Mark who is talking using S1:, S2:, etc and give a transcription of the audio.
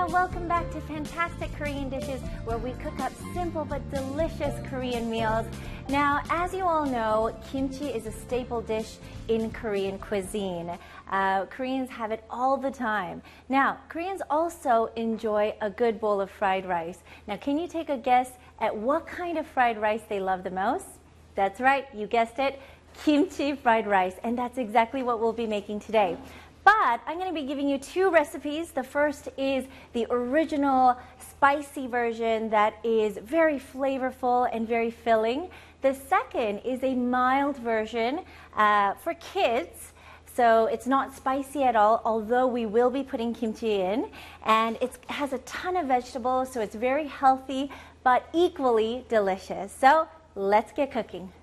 S1: welcome back to Fantastic Korean Dishes, where we cook up simple but delicious Korean meals. Now, as you all know, kimchi is a staple dish in Korean cuisine. Koreans have it all the time. Now, Koreans also enjoy a good bowl of fried rice. Now, can you take a guess at what kind of fried rice they love the most? That's right, you guessed it, kimchi fried rice, and that's exactly what we'll be making today. But I'm going to be giving you two recipes. The first is the original spicy version that is very flavorful and very filling. The second is a mild version for kids. So it's not spicy at all, although we will be putting kimchi in. And it has a ton of vegetables, so it's very healthy, but equally delicious. So let's get cooking.